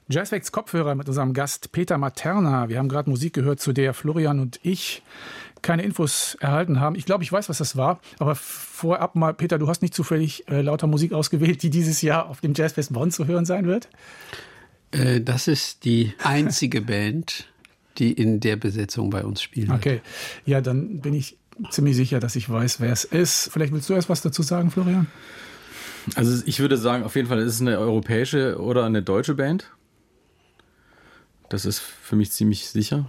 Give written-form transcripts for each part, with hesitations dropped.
Jazzfacts Kopfhörer mit unserem Gast Peter Materna. Wir haben gerade Musik gehört, zu der Florian und ich keine Infos erhalten haben. Ich glaube, ich weiß, was das war. Aber vorab mal, Peter, du hast nicht zufällig lauter Musik ausgewählt, die dieses Jahr auf dem Jazzfest Bonn zu hören sein wird? Das ist die einzige Band, die in der Besetzung bei uns spielt. Okay, ja, dann bin ich ziemlich sicher, dass ich weiß, wer es ist. Vielleicht willst du erst was dazu sagen, Florian? Also ich würde sagen, auf jeden Fall ist es eine europäische oder eine deutsche Band. Das ist für mich ziemlich sicher.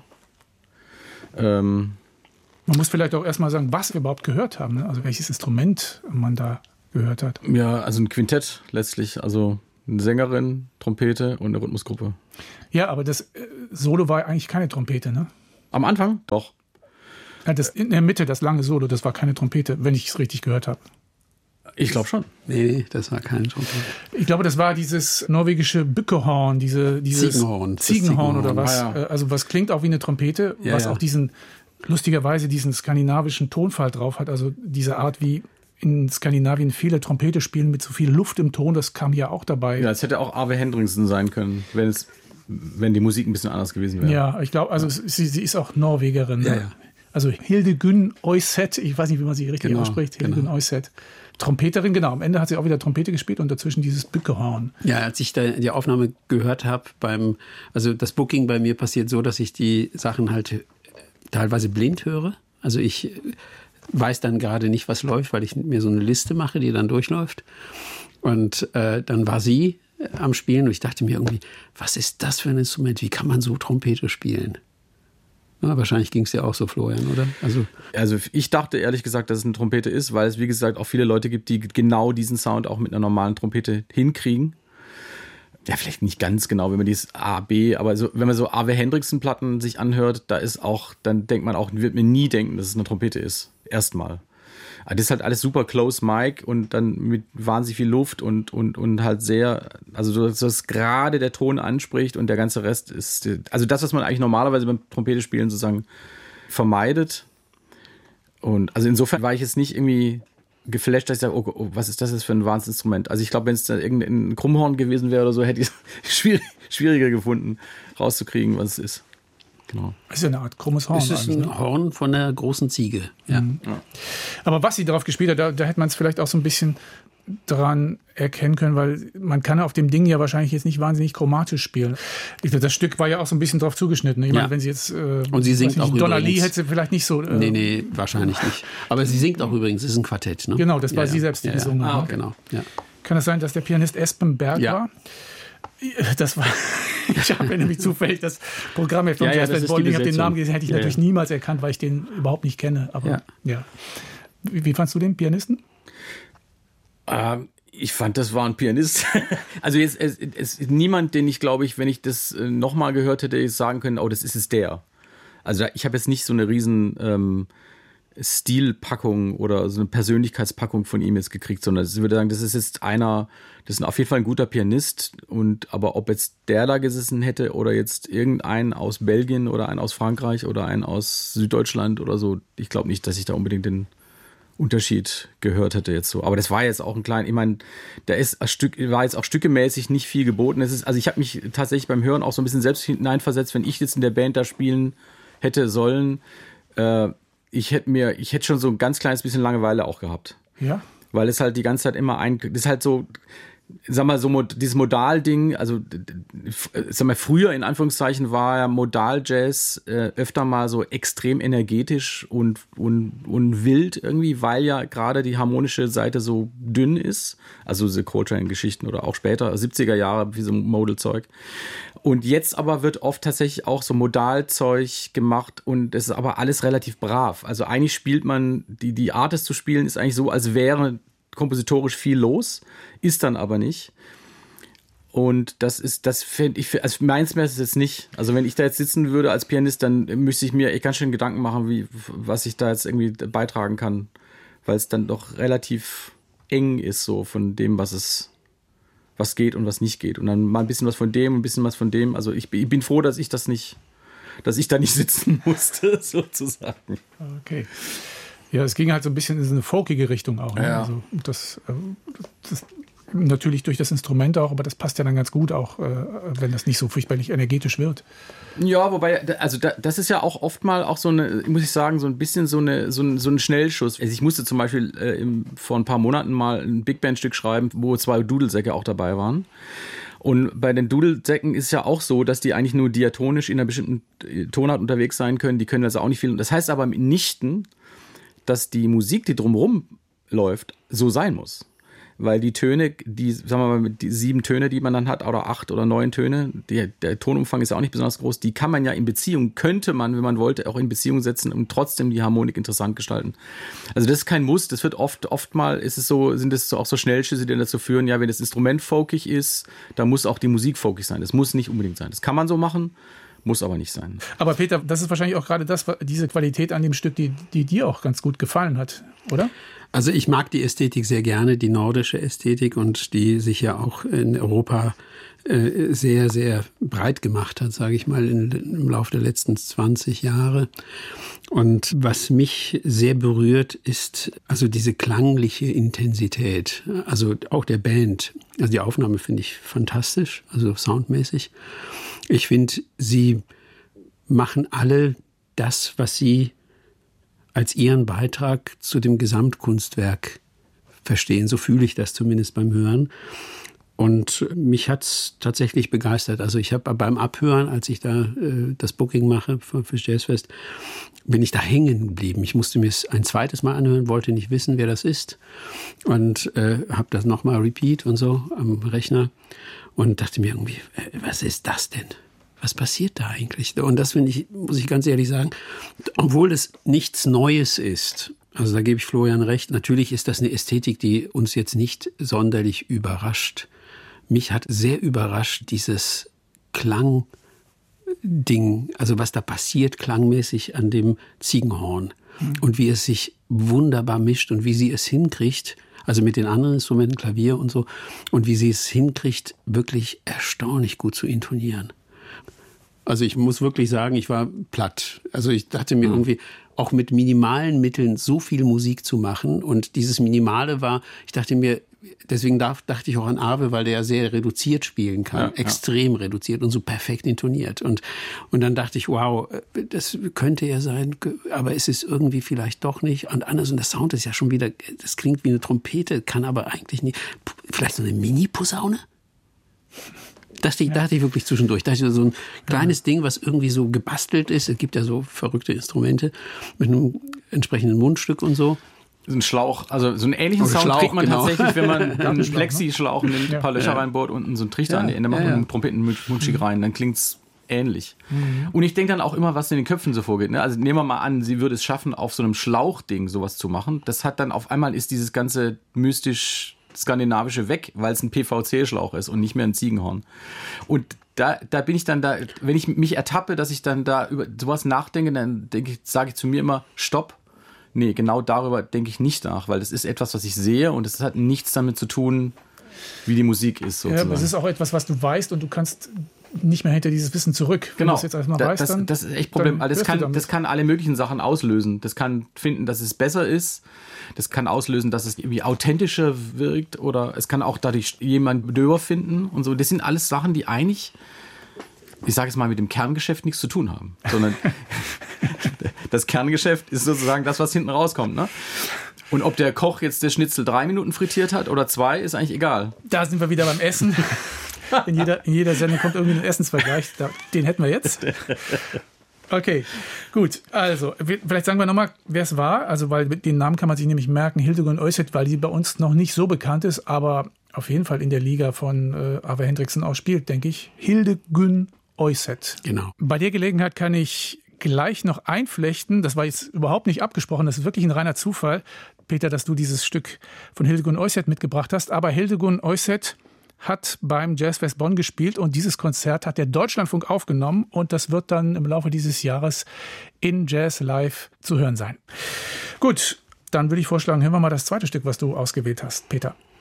Man muss vielleicht auch erstmal sagen, was wir überhaupt gehört haben. Ne? Also welches Instrument man da gehört hat. Ja, also ein Quintett letztlich. Also eine Sängerin, Trompete und eine Rhythmusgruppe. Ja, aber das Solo war eigentlich keine Trompete, ne? Am Anfang? Doch. Ja, das in der Mitte, das lange Solo, das war keine Trompete, wenn ich es richtig gehört habe. Ich glaube schon. Nee, das war keine Trompete. Ich glaube, das war dieses norwegische Bückehorn, dieses Ziegenhorn oder was. Ah, ja. Also was klingt auch wie eine Trompete, ja, was auch lustigerweise diesen skandinavischen Tonfall drauf hat. Also diese Art, wie in Skandinavien viele Trompete spielen mit so viel Luft im Ton, das kam hier auch dabei. Ja, es hätte auch Arve Hendriksen sein können, wenn die Musik ein bisschen anders gewesen wäre. Ja, ich glaube, also sie ist auch Norwegerin. Ja, ne? ja. Also Hildegunn Øyseth, ich weiß nicht, wie man sie richtig ausspricht. Hildegunn Øyseth. Trompeterin, genau. Am Ende hat sie auch wieder Trompete gespielt und dazwischen dieses Bückehorn. Ja, als ich da die Aufnahme gehört habe, also das Booking bei mir passiert so, dass ich die Sachen halt teilweise blind höre. Also ich weiß dann gerade nicht, was läuft, weil ich mir so eine Liste mache, die dann durchläuft. Und dann war sie am Spielen und ich dachte mir irgendwie, was ist das für ein Instrument? Wie kann man so Trompete spielen? Ja, wahrscheinlich ging es dir auch so, Florian, oder? Also ich dachte ehrlich gesagt, dass es eine Trompete ist, weil es, wie gesagt, auch viele Leute gibt, die genau diesen Sound auch mit einer normalen Trompete hinkriegen. Ja, vielleicht nicht ganz genau, wenn man dieses A, B, aber so, wenn man so Arve Hendriksen-Platten sich anhört, dann denkt man auch, wird mir nie denken, dass es eine Trompete ist. Erstmal. Aber das ist halt alles super close mic und dann mit wahnsinnig viel Luft und halt sehr, also dass gerade der Ton anspricht und der ganze Rest ist, also das, was man eigentlich normalerweise beim Trompete spielen sozusagen vermeidet. Und also insofern war ich jetzt nicht irgendwie geflasht, dass ich sage, oh, was ist das jetzt für ein Wahnsinnsinstrument? Also ich glaube, wenn es da irgendein Krummhorn gewesen wäre oder so, hätte ich es schwieriger gefunden, rauszukriegen, was es ist. Genau. Das ist ja eine Art krummes Horn. Es ist ein Horn von der großen Ziege. Ja. Ja. Aber was sie darauf gespielt hat, da hätte man es vielleicht auch so ein bisschen dran erkennen können, weil man kann auf dem Ding ja wahrscheinlich jetzt nicht wahnsinnig chromatisch spielen. Das Stück war ja auch so ein bisschen drauf zugeschnitten. Ich meine, wenn sie jetzt und sie singt auch Donna Lee übrigens. hätte sie vielleicht nicht so... Nee, wahrscheinlich nicht. Aber sie singt auch übrigens, es ist ein Quartett. Ne? Genau, das war sie selbst, die gesungen hat. Genau. Ja. Kann es sein, dass der Pianist Espen Berg war? Das war... Ich habe nämlich zufällig das Programm vom Jazzfest Bonn, ich habe den Namen gesehen, hätte ich natürlich niemals erkannt, weil ich den überhaupt nicht kenne. Aber ja. Wie fandst du den Pianisten? Ich fand, das war ein Pianist. Also jetzt es niemand, den ich, glaube ich, wenn ich das nochmal gehört hätte, jetzt sagen können, oh, das ist es der. Also ich habe jetzt nicht so eine riesen Stilpackung oder so eine Persönlichkeitspackung von ihm jetzt gekriegt, sondern ich würde sagen, das ist auf jeden Fall ein guter Pianist, aber ob jetzt der da gesessen hätte oder jetzt irgendein aus Belgien oder ein aus Frankreich oder ein aus Süddeutschland oder so, ich glaube nicht, dass ich da unbedingt den Unterschied gehört hätte jetzt so. Aber das war jetzt auch ich meine, war jetzt auch stückemäßig nicht viel geboten. Also ich habe mich tatsächlich beim Hören auch so ein bisschen selbst hineinversetzt, wenn ich jetzt in der Band da spielen hätte sollen, ich hätte schon so ein ganz kleines bisschen Langeweile auch gehabt. Ja. Weil es halt die ganze Zeit immer das ist halt so, sag mal, so dieses Modal-Ding, also, sag mal, früher in Anführungszeichen war ja Modal-Jazz öfter mal so extrem energetisch und wild irgendwie, weil ja gerade die harmonische Seite so dünn ist. Also diese Coltrane-Geschichten oder auch später, 70er Jahre, wie so Modal-Zeug. Und jetzt aber wird oft tatsächlich auch so Modalzeug gemacht und es ist aber alles relativ brav. Also eigentlich spielt man, die Art es zu spielen ist eigentlich so, als wäre kompositorisch viel los, ist dann aber nicht. Und das finde ich, also meins mehr ist es jetzt nicht. Also wenn ich da jetzt sitzen würde als Pianist, dann müsste ich mir ganz schön Gedanken machen, was ich da jetzt irgendwie beitragen kann, weil es dann doch relativ eng ist so von dem, was geht und was nicht geht. Und dann mal ein bisschen was von dem, ein bisschen was von dem. Also ich bin froh, dass ich da nicht sitzen musste, sozusagen. Okay. Ja, es ging halt so ein bisschen in so eine folkige Richtung auch. Ne? Ja. Also Natürlich durch das Instrument auch, aber das passt ja dann ganz gut auch, wenn das nicht so furchtbarlich energetisch wird. Ja, wobei, also das ist ja auch oft mal auch so eine, muss ich sagen, so ein bisschen so ein Schnellschuss. Also ich musste zum Beispiel vor ein paar Monaten mal ein Big Band-Stück schreiben, wo 2 Dudelsäcke auch dabei waren. Und bei den Dudelsäcken ist es ja auch so, dass die eigentlich nur diatonisch in einer bestimmten Tonart unterwegs sein können. Die können also auch nicht viel. Das heißt aber mitnichten, dass die Musik, die drumherum läuft, so sein muss. Weil die Töne, sagen wir mal, die 7 Töne, die man dann hat, oder 8 oder 9 Töne, der Tonumfang ist ja auch nicht besonders groß, die kann man ja in Beziehung, könnte man, wenn man wollte, auch in Beziehung setzen und trotzdem die Harmonik interessant gestalten. Also das ist kein Muss, das wird oftmal ist es so, sind es so auch so Schnellschüsse, die dazu führen, ja, wenn das Instrument folkig ist, dann muss auch die Musik folkig sein. Das muss nicht unbedingt sein. Das kann man so machen, muss aber nicht sein. Aber Peter, das ist wahrscheinlich auch gerade diese Qualität an dem Stück, die dir auch ganz gut gefallen hat, oder? Also ich mag die Ästhetik sehr gerne, die nordische Ästhetik, und die sich ja auch in Europa sehr, sehr breit gemacht hat, sage ich mal, im Laufe der letzten 20 Jahre. Und was mich sehr berührt, ist also diese klangliche Intensität, also auch der Band. Also die Aufnahme finde ich fantastisch, also soundmäßig. Ich finde, sie machen alle das, was sie als ihren Beitrag zu dem Gesamtkunstwerk verstehen. So fühle ich das zumindest beim Hören. Und mich hat's tatsächlich begeistert. Also ich habe beim Abhören, als ich da das Booking mache für Jazzfest, bin ich da hängen geblieben. Ich musste mir es ein zweites Mal anhören, wollte nicht wissen, wer das ist. Und habe das nochmal repeat und so am Rechner. Und dachte mir irgendwie, was ist das denn? Was passiert da eigentlich? Und das finde ich, muss ich ganz ehrlich sagen, obwohl es nichts Neues ist, also da gebe ich Florian recht, natürlich ist das eine Ästhetik, die uns jetzt nicht sonderlich überrascht. Mich hat sehr überrascht dieses Klangding, also was da passiert klangmäßig an dem Ziegenhorn und wie es sich wunderbar mischt und wie sie es hinkriegt, also mit den anderen Instrumenten, Klavier und so, und wie sie es hinkriegt, wirklich erstaunlich gut zu intonieren. Also ich muss wirklich sagen, ich war platt. Also ich dachte mir irgendwie, auch mit minimalen Mitteln so viel Musik zu machen. Und dieses Minimale war, ich dachte mir, deswegen dachte ich auch an Arve, weil der ja sehr reduziert spielen kann, extrem reduziert und so perfekt intoniert. Und dann dachte ich, wow, das könnte ja sein, aber es ist irgendwie vielleicht doch nicht. Und anders, und der Sound ist ja schon wieder, das klingt wie eine Trompete, kann aber eigentlich nicht. Vielleicht so eine Mini-Posaune? Dachte ich wirklich zwischendurch. Dachte ich, so ein kleines Ding, was irgendwie so gebastelt ist. Es gibt ja so verrückte Instrumente mit einem entsprechenden Mundstück und so. So ein Schlauch, also so einen ähnlichen Sound kriegt man tatsächlich, wenn man einen Plexischlauch nimmt, ein paar Löcher reinbohrt und so einen Trichter an die Ende macht und einen Trompetenmundstück rein. Dann klingt's ähnlich. Und ich denke dann auch immer, was in den Köpfen so vorgeht. Ne? Also nehmen wir mal an, sie würde es schaffen, auf so einem Schlauchding sowas zu machen. Das hat dann auf einmal ist dieses ganze mystisch skandinavische weg, weil es ein PVC-Schlauch ist und nicht mehr ein Ziegenhorn. Und da bin ich dann da, wenn ich mich ertappe, dass ich dann da über sowas nachdenke, dann sage ich zu mir immer, stopp. Nee, genau darüber denke ich nicht nach, weil das ist etwas, was ich sehe und es hat nichts damit zu tun, wie die Musik ist. Sozusagen. Ja, aber es ist auch etwas, was du weißt und du kannst nicht mehr hinter dieses Wissen zurück. Wenn genau, du das jetzt erstmal weißt, dann, das ist echt Problem. Das kann alle möglichen Sachen auslösen. Das kann finden, dass es besser ist. Das kann auslösen, dass es irgendwie authentischer wirkt oder es kann auch dadurch jemand döber finden und so. Das sind alles Sachen, die eigentlich, ich sage es mal, mit dem Kerngeschäft nichts zu tun haben, sondern das Kerngeschäft ist sozusagen das, was hinten rauskommt, ne? Und ob der Koch jetzt der Schnitzel 3 Minuten frittiert hat oder 2, ist eigentlich egal. Da sind wir wieder beim Essen. In jeder Sendung kommt irgendwie ein Essensvergleich. Den hätten wir jetzt. Okay, gut. Also, vielleicht sagen wir nochmal, wer es war. Also, weil den Namen kann man sich nämlich merken, Hildegun Øyset, weil die bei uns noch nicht so bekannt ist, aber auf jeden Fall in der Liga von Arve Hendriksen auch spielt, denke ich. Hildegun Øyset. Genau. Bei der Gelegenheit kann ich gleich noch einflechten, das war jetzt überhaupt nicht abgesprochen, das ist wirklich ein reiner Zufall, Peter, dass du dieses Stück von Hildegun Øyset mitgebracht hast, aber Hildegun Øyset hat beim Jazzfest Bonn gespielt und dieses Konzert hat der Deutschlandfunk aufgenommen und das wird dann im Laufe dieses Jahres in Jazz Live zu hören sein. Gut, dann würde ich vorschlagen, hören wir mal das zweite Stück, was du ausgewählt hast, Peter.